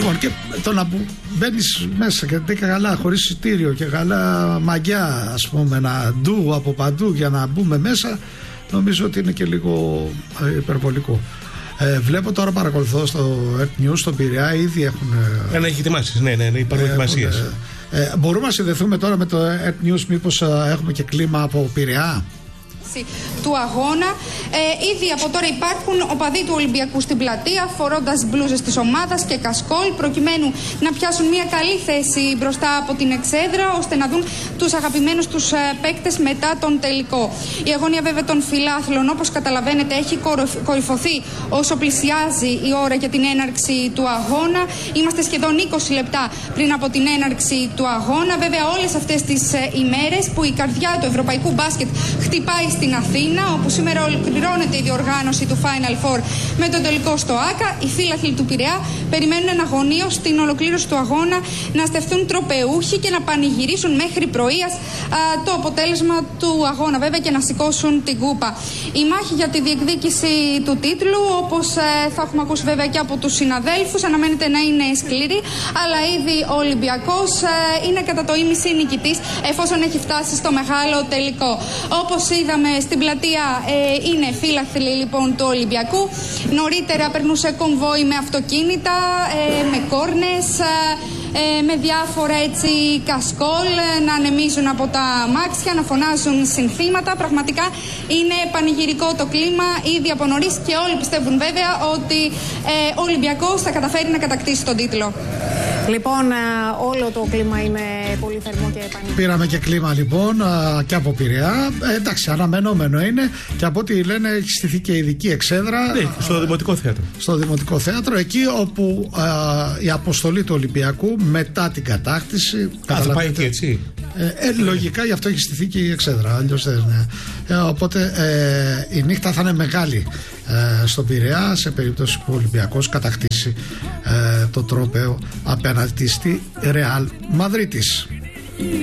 Λοιπόν, και το να μπαίνεις μέσα και 10 γαλά χωρίς εισιτήριο και γαλά μαγιά, ας πούμε, να ντου από παντού για να μπούμε μέσα, νομίζω ότι είναι και λίγο υπερβολικό. Βλέπω τώρα, παρακολουθώ στο Earth News, στον Πειραιά, ήδη έχουν. Έχει ετοιμάσεις, ναι, υπάρχουν ετοιμασίες. Μπορούμε να συνδεθούμε τώρα με το Earth News, μήπως έχουμε και κλίμα από Πειραιά του αγώνα. Ήδη από τώρα υπάρχουν οπαδοί του Ολυμπιακού στην πλατεία, φορώντας μπλούζες της ομάδας και κασκόλ, προκειμένου να πιάσουν μια καλή θέση μπροστά από την εξέδρα, ώστε να δουν τους αγαπημένους τους παίκτες μετά τον τελικό. Η αγωνία βέβαια των φιλάθλων, όπως καταλαβαίνετε, έχει κορυφωθεί όσο πλησιάζει η ώρα για την έναρξη του αγώνα. Είμαστε σχεδόν 20 λεπτά πριν από την έναρξη του αγώνα. Βέβαια, όλες αυτές τις ημέρες που η καρδιά του ευρωπαϊκού μπάσκετ χτυπάει στην Αθήνα, όπου σήμερα ολοκληρώνεται η διοργάνωση του Final Four με τον τελικό στο ΆΚΑ, οι φίλαθλοι του Πειραιά περιμένουν εναγωνίως στην ολοκλήρωση του αγώνα να στεφθούν τροπεούχοι και να πανηγυρίσουν μέχρι πρωίας το αποτέλεσμα του αγώνα, βέβαια, και να σηκώσουν την κούπα. Η μάχη για τη διεκδίκηση του τίτλου, όπως θα έχουμε ακούσει βέβαια και από τους συναδέλφους, αναμένεται να είναι σκληρή, αλλά ήδη ο Ολυμπιακός είναι κατά το ίμιση νικητής, εφόσον έχει φτάσει στο μεγάλο τελικό. Όπως είδαμε στην πλατεία, είναι φίλαθλοι λοιπόν του Ολυμπιακού. Νωρίτερα περνούσε κομβόι με αυτοκίνητα, με κόρνες, με διάφορα έτσι κασκόλ να ανεμίζουν από τα αμάξια, να φωνάζουν συνθήματα. Πραγματικά είναι πανηγυρικό το κλίμα ήδη από νωρίς και όλοι πιστεύουν βέβαια ότι ο Ολυμπιακός θα καταφέρει να κατακτήσει τον τίτλο. Λοιπόν, όλο το κλίμα είναι πολύ θερμό και πανηγυρικό. Πήραμε και κλίμα λοιπόν και από Πειραιά. Εντάξει, αναμενόμενο είναι, και από ό,τι λένε έχει στηθεί και ειδική εξέδρα. Ναι, στο Δημοτικό Θέατρο. Στο Δημοτικό Θέατρο, εκεί όπου η αποστολή του Ολυμπιακού μετά την κατάκτηση. Θα πάει και έτσι. Λογικά γι' αυτό έχει στηθεί και η εξέδρα. Αλλιώς δεν είναι. Οπότε η νύχτα θα είναι μεγάλη στον Πειραιά, σε περίπτωση που ο Ολυμπιακός κατακτήσει το τρόπαιο απέναντι στη Ρεάλ Μαδρίτης.